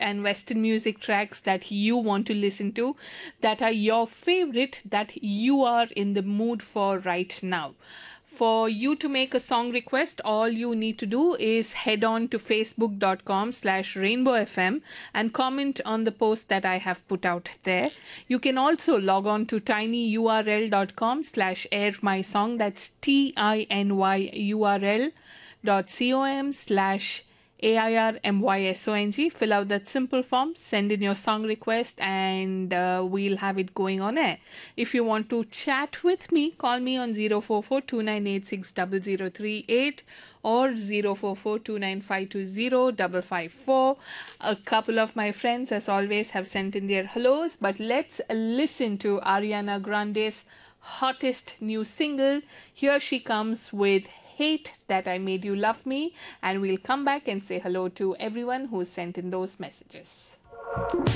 and Western music tracks that you want to listen to, that are your favorite, that you are in the mood for right now. For you to make a song request, all you need to do is head on to facebook.com/rainbowfm and comment on the post that I have put out there. You can also log on to tinyurl.com/airmysong. That's tinyurl.com/AIRMYSONG. Fill out that simple form, send in your song request, and we'll have it going on air. If you want to chat with me, call me on 044-2986-0038 or 044-2952-0554. A couple of my friends, as always, have sent in their hellos, but let's listen to Ariana Grande's hottest new single. Here she comes with Hate That I Made You Love Me, and we'll come back and say hello to everyone who sent in those messages.